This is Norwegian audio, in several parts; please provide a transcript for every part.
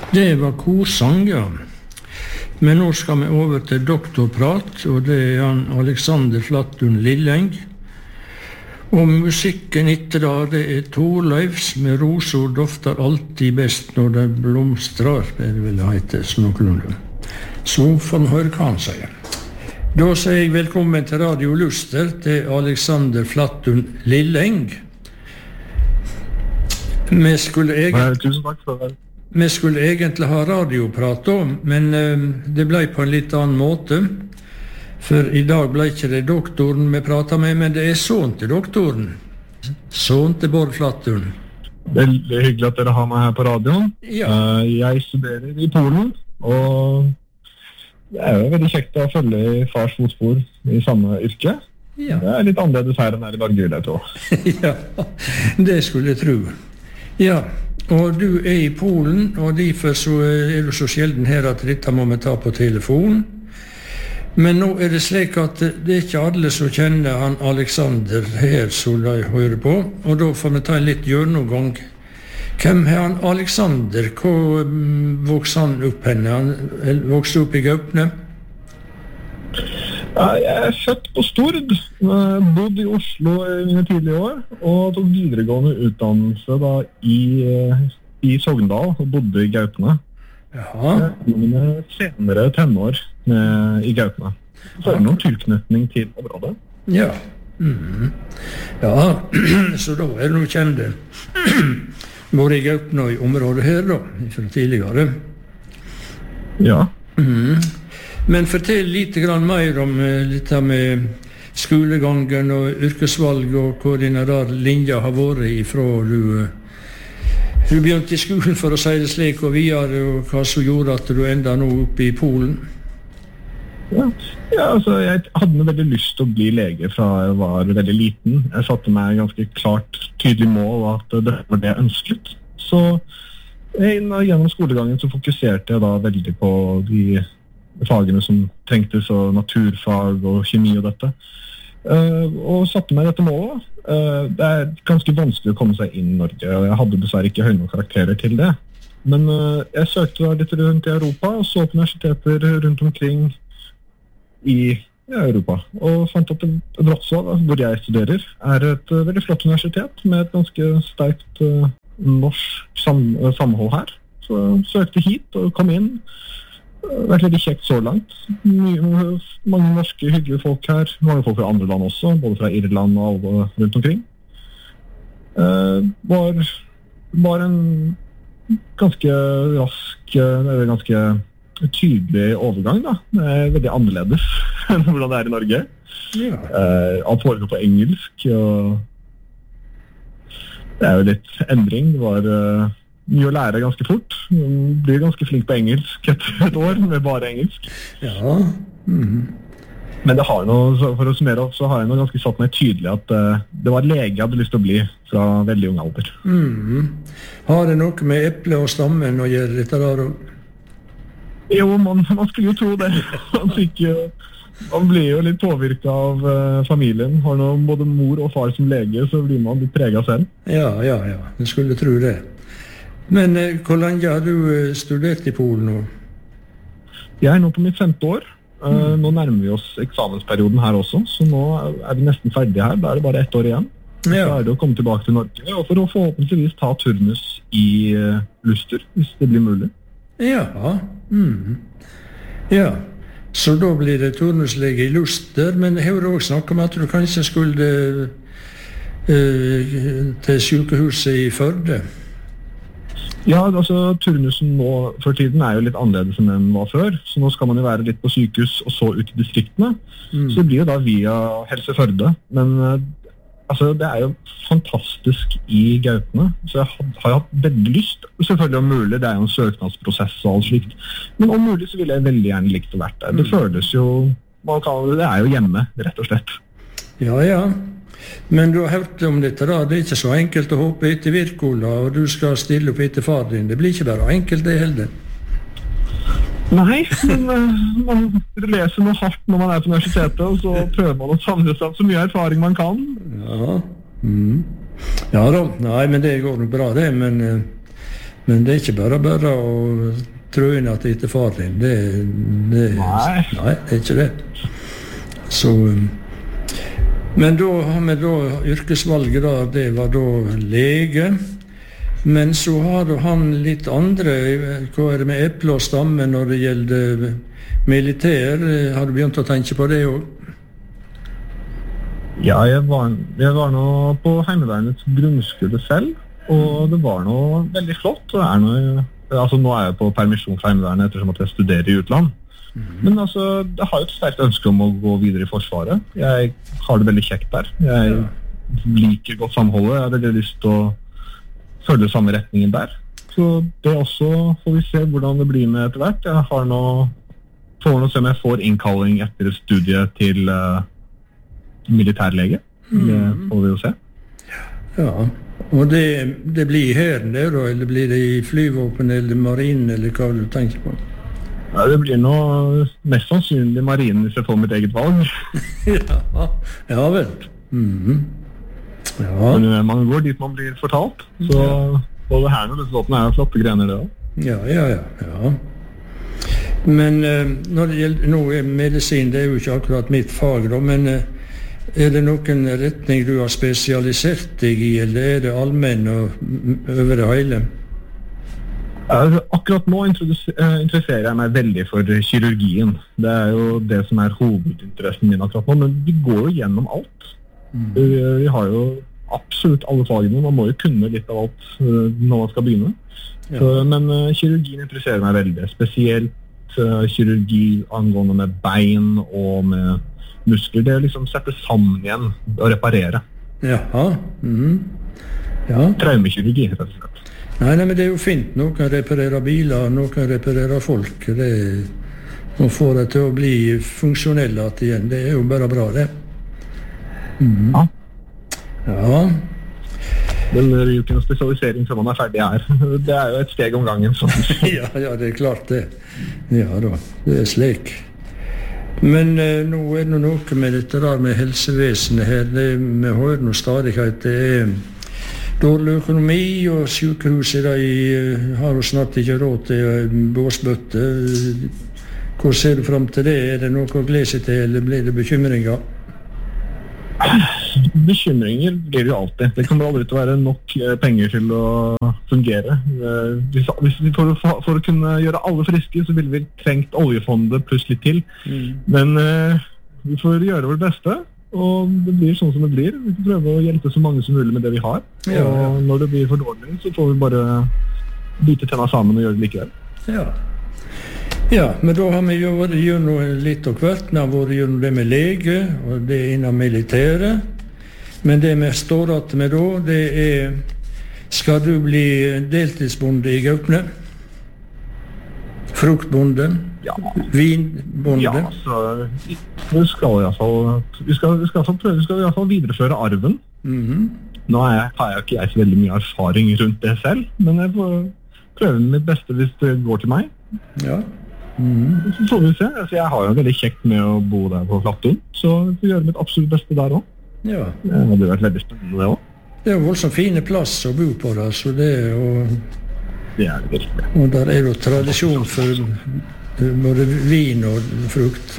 Det var korsang, ja. Men nå skal vi over til doktorprat, og det han Alexander Flattun Lilleng. Og musikken etter det Torleifs med roser dofter alltid best når det blomstrar, det vil det hete, noenlunde. Så får vi høre hva han sier. Da sier jeg velkommen til Radio Luster til Alexander Flattun Lilleng. Vi skulle egentlig ha radioprat om, men det ble på en litt annen måte. For i dag ble ikke det doktoren vi pratet med, men det sånn til doktoren. Sånn til Bård Flattun. Veldig hyggelig at dere har meg her på radioen. Ja. Jeg studerer i Polen, og det jo veldig kjekt å følge i fars fotspor i samme yrke. Ja. Det litt annerledes her enn her i Norge, vil jeg tro. Ja, det skulle jeg tro. Ja, og du i Polen, og derfor så du så sjelden her at dette må vi ta på telefon. Men nå det slik at det ikke alle som kjenner han Alexander her som de hører på, og da får vi ta en litt gjennomgang. Hvem han Alexander? Hvor vokste han opp henne? Han vokste opp i Gaupne? Ja, jeg født på Stord, bodde i Oslo i mine tidlige år, og tok videregående utdannelse da i Sogndal, og bodde i Gaupne. Jaha. Mine senere tenår i Gaupne. Så det noen tilknytning til området. Ja. Ja, så da det noe kjente. Både i Gaupne og i området her da, fra tidligere. Ja. Men fortell litt grann mer om litt med skolegangen og yrkesvalg, og hvor denne der linja har vært ifra du begynte i skolen, for å si det slik, og videre, og hva som gjorde at du enda nå oppe i Polen? Ja, altså, jeg hadde veldig lyst til å bli lege fra jeg var veldig liten. Jeg satte meg ganske klart, tydelig mål at det var det jeg ønsket. Så gjennom skolegangen så fokuserte jeg da veldig på de fagene som trengtes, og naturfag og kjemi og dette. Og satte meg dette målet. Det ganske vanskelig å komme seg inn i Norge, og jeg hadde dessverre ikke høye nok karakterer til det. Men jeg søkte litt rundt i Europa, og så på universiteter rundt omkring i Europa, og fant at Wrocław, hvor jeg studerer, et veldig flott universitet med et ganske sterkt norsk samhold her. Så jeg søkte hit og kom inn. Det har vært veldig kjekt så langt. Mange norske, hyggelige folk her. Mange folk fra andre land også, både fra Irland og alle rundt omkring. Var en ganske rask, ganske tydelig overgang da. Det veldig annerledes enn hvordan det i Norge. Ja. Alt foregår på engelsk, og det jo litt endring. Det var mye å lære ganske fort. Man blir ganske flink på engelsk etter et år med bare engelsk. Ja. Men det har noe, for å summere opp, så har jeg ganske satt meg tydelig at det var lege jeg hadde lyst til å bli fra veldig ung alder. Har det noe med eple og stammen å gjøre dette der? Jo, man skulle jo tro det. Man blir jo litt påvirket av familien. Har nå både mor og far som lege, så blir man litt preget selv. Ja. Jeg skulle tro det. Men hvor lenge har du studert i Polen nå? Jeg nå på mitt 5. år. Nå nærmer vi oss eksamensperioden her også, så nå vi nesten ferdige her. Da det bare 1 år igjen. Ja. Så det å komme tilbake til Norge, og for å forhåpentligvis ta turnus i Luster, hvis det blir mulig. Ja. Ja. Så da blir det turnuslege i Luster, men jeg har også snakket om at du kanskje skulle til sykehuset i Førde. Ja, altså turnusen nå for tiden jo litt annerledes enn den var før, så nå skal man jo være litt på sykehus og så ut i distriktene. Så det blir jo da via Helse Førde, men altså, det jo fantastisk i Gaupne, så jeg har hatt veldig lyst, selvfølgelig om mulig, det jo en søknadsprosess og alt slikt, men om mulig så vil jeg veldig gjerne likt å vært der. Det føles jo, det jo hjemme, rett og slett. Ja. Men du har hørt om dette da, det ikke så enkelt å hoppe etter Wirkola, og du skal stille opp etter far din. Det blir ikke bare enkelt det heller. Nei, men man leser noe hardt når man på universitetet, og så prøver man å samle seg så mye erfaring man kan. Ja. Ja da, nei, men det går nok bra det, men Men det ikke bare å trå inn at det ikke er far din. Nei, det ikke det. Så, men da har vi da yrkesvalget da, det var da lege. Men så har han litt andre, hva det med eple og stamme når det gjelder militær? Har du begynt å tenke på det også? Ja, jeg var nå på Heimevernets grunnskole selv, og det var nå veldig flott. Nå er jeg på permisjon fra Heimevernet ettersom at jeg studerer i utland. Men altså, jeg har jo et sterkt ønske om å gå videre i Forsvaret. Jeg har det veldig kjekt der. Jeg liker godt samholdet. Jeg har veldig lyst til å følge samme retningen der. Så det også får vi se hvordan det blir med etter hvert. Jeg får nå se om jeg får innkalling etter studiet til militærlege. Det får vi jo se. Ja, og det blir Hæren det da, eller blir det i flyvåpen eller marinen, eller hva du tenker på? Ja, det blir nå mest sannsynlig marinen hvis jeg får mitt eget valg. Ja vel. Ja. Men man går dit man blir fortalt, så både Hæren og disse våpnene er jo flotte grener det også. Ja. Men når det gjelder noe medisin, det er jo ikke akkurat mitt fag da, men er det noen retning du har spesialisert deg i, eller er det allmenn og over det hele? Akkurat nå interesserer jeg meg veldig for kirurgien. Det er jo det som er hovedinteressen min akkurat nå, men vi går jo gjennom alt. Vi har jo absolutt alle fagene, man må jo kunne litt av alt når man skal begynne. Men kirurgien interesserer meg veldig, spesielt kirurgi angående med bein og med muskler, det er liksom sette sammen igjen og reparere. Ja. Traumekirurgi, rett og slett. Nei, men det er jo fint. Noen kan reparere biler, noen kan reparere folk. Nå får det til å bli funksjonelle igjen. Det er jo bare bra, det. Ja. Men det er jo ikke noen spesialisering før man er ferdig her. Det er jo et steg om gangen. Ja, det er klart det. Ja da, det er slik. Men nå er det noe med dette der med helsevesenet her. Vi hører noe stadig at det er dårlig økonomi, og sykehuset har jo snart ikke råd til båsbøtte. Hvor ser du frem til det? Er det noe å glede seg til, eller blir det bekymringer? Bekymringer blir det jo alltid. Det kommer aldri til å være nok penger til å fungere. For å kunne gjøre alle friske, så ville vi trengt oljefondet pluss litt til. Men vi får gjøre vårt beste, og det blir sånn som det blir. Vi får prøve å hjelpe så mange som mulig med det vi har. Og når det blir for dårlig, så får vi bare bite tenna sammen og gjøre det likevel. Ja, men da har vi gjort noe litt av hvert. Vi har vært gjennom det med lege, og det er innen militæret. Men det vi står att med da, det er: skal du bli deltidsbonde i Gaupne? Fruktbonde? Ja. Vinbonde? Ja, så vi skal i hvert fall videreføre arven. Nå har jeg ikke så veldig mye erfaring rundt det selv, men jeg får prøve mitt beste hvis det går til meg. Ja. Så får vi se. Altså, jeg har jo veldig kjekt med å bo der på Flattun, så jeg får gjøre mitt absolutt beste der også. Ja. Det hadde vært veldig spennende det også. Det er jo voldsomt fine plass å bo på der, så det er jo... Det er det virkelig. Og der er jo tradisjon for både vin og frukt.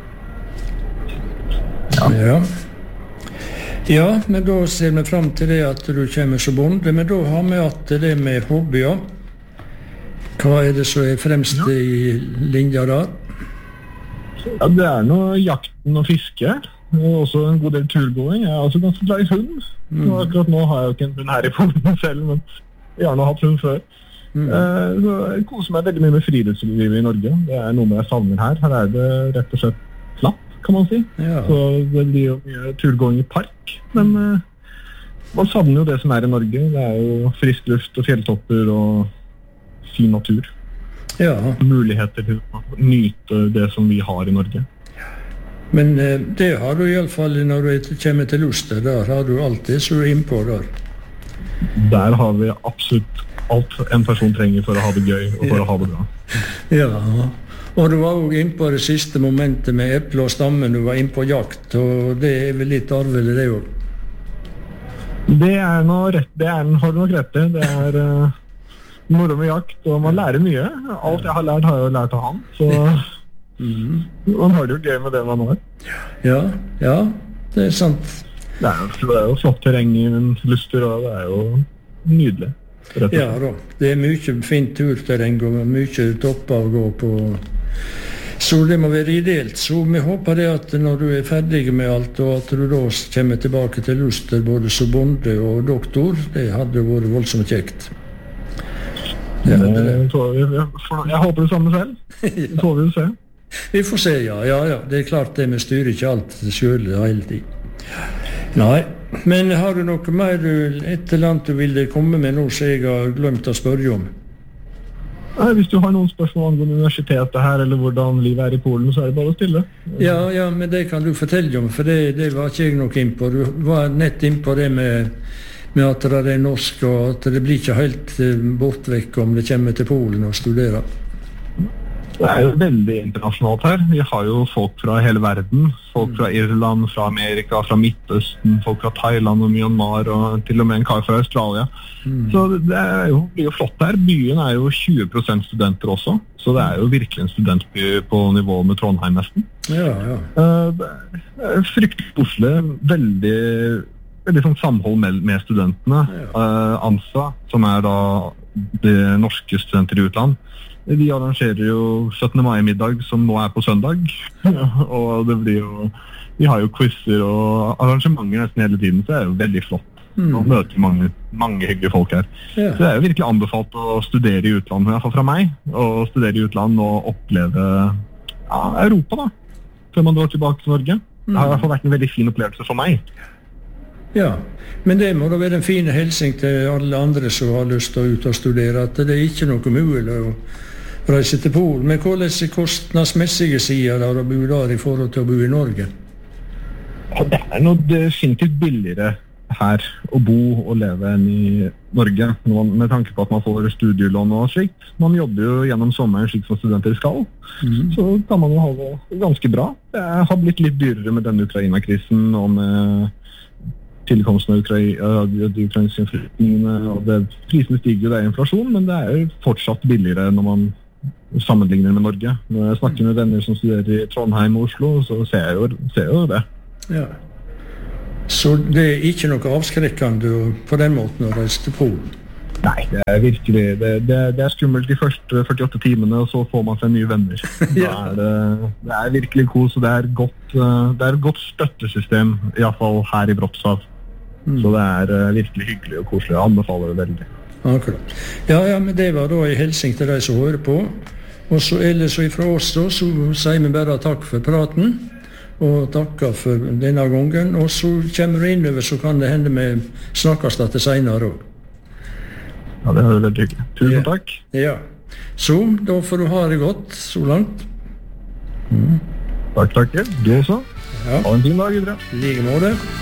Ja, men da ser vi frem til det at du kommer som bonde, men da har vi hatt det med hobbyer. Hva er det som er fremst i linja der? Ja, det er noe jakten og fiske, og også en god del turgåing. Jeg er også ganske glad i hund. Akkurat nå har jeg jo ikke en hund her i Polen selv, men jeg har nå hatt hund før. Så jeg koser meg veldig mye med friluftslivet i Norge. Det er noe jeg savner her. Her er det rett og slett flatt, kan man si. Ja. Så det blir jo mye turgåing i park, men man savner jo det som er i Norge. Det er jo frisk luft og fjelltopper og fin natur. Ja. Muligheter til å nyte det som vi har i Norge. Men det har du i alle fall når du kommer til Luster. Der har du alltid så innpå der. Der har vi absolutt alt en person trenger for å ha det gøy og for å ha det bra. Ja, og du var jo innpå det siste momentet med eple og stammen. Du var innpå jakt, og det er vel litt arvelig det også? Det er noe rett. Det har du nok rett i. Det er moro med jakt, og man lærer mye. Alt jeg har jeg lært av han, så man har det jo gøy med det man har. Ja, det er sant. Det er jo flott terreng i Luster, og det er jo nydelig. Ja da, det er mye fint turterreng og mye topper å gå på. Så det må være ideelt. Så vi håper det at når du er ferdig med alt, og at du da kommer tilbake til Luster både som bonde og doktor, det hadde vært voldsomt kjekt. Jeg håper det samme selv. Det får vi jo se. Vi får se, ja. Det er klart det, vi styrer ikke alt selv hele tiden. Nei, men har du noe mer et eller annet du ville komme med nå som jeg har glemt å spørre om? Nei, hvis du har noen spørsmål angående universitetet her, eller hvordan livet er i Polen, så er det bare å stille. Ja, men det kan du fortelle om, for det var ikke jeg nok inn på. Du var nett inn på det med at det er norsk, og at det blir ikke helt bortvekk om det kommer til Polen og studerer. Det er jo veldig internasjonalt her. Vi har jo folk fra hele verden. Folk fra Irland, fra Amerika, fra Midtøsten, folk fra Thailand og Myanmar, og til og med en kar fra Australia. Så det blir jo flott her. Byen er jo 20% studenter også, så det er jo virkelig en studentby på nivå med Trondheim nesten. Ja. Det er fryktelig koselig, veldig sånn samhold med studentene. ANSA, som er da de norske studenter i utland, de arrangerer jo 17. mai-middag som nå er på søndag, og det blir jo, de har jo quizzer og arrangementer nesten hele tiden, så det er jo veldig flott. Man møter mange hyggelige folk her. Så det er jo virkelig anbefalt å studere i utland, i hvert fall fra meg, å studere i utland og oppleve Europa da, før man drar tilbake til Norge. Det har i hvert fall vært en veldig fin opplevelse for meg. Ja, men det må da være en fin hilsen til alle andre som har lyst til å ut og studere, at det er ikke noe mulig å reise til Polen. Men hvordan er kostnadsmessige sider der å bo der i forhold til å bo i Norge? Ja, det er noe definitivt billigere her å bo og leve enn i Norge, med tanke på at man får studielån og slikt. Man jobber jo gjennom sommeren slik som studenter skal, så kan man jo ha det ganske bra. Det har blitt litt dyrere med denne Ukraina-krisen og med tilkomsten av de ukrainske flyktningene, og prisene stiger jo, det er inflasjon, men det er jo fortsatt billigere når man sammenligner med Norge. Når jeg snakker med venner som studerer i Trondheim og Oslo, så ser jeg jo det. Ja. Så det er ikke noe avskrekkende på den måten å reise til Polen? Nei, det er virkelig, det er skummelt de første 48 timene, og så får man seg nye venner. Det er virkelig kos, og det er et godt støttesystem, i hvert fall her i Wrocław. Så det er virkelig hyggelig og koselig. Jeg anbefaler det veldig. Akkurat. Ja, men det var da en hilsen til deg som hører på. Og så ellers fra oss da, så sier vi bare takk for praten, og takker for denne gangen. Og så kommer du innover, så kan det hende vi snakkes til senere også. Ja, det er veldig hyggelig. Tusen takk. Ja. Så, da får du ha det godt så langt. Takk. Du også. Ha en fin dag videre. Like måte.